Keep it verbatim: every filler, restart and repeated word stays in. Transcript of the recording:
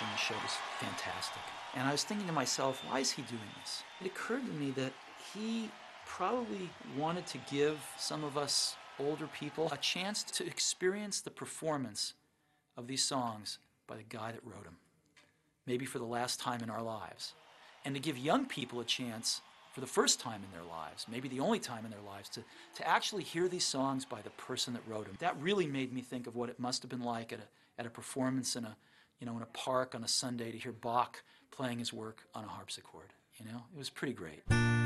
watching the show was fantastic. And I was thinking to myself, why is he doing this? It occurred to me that he probably wanted to give some of us older people a chance to experience the performance of these songs by the guy that wrote them, maybe for the last time in our lives. And to give young people a chance for the first time in their lives, maybe the only time in their lives, to, to actually hear these songs by the person that wrote them. That really made me think of what it must have been like at a, at a performance in a, you know, in a park on a Sunday to hear Bach playing his work on a harpsichord. You know, it was pretty great.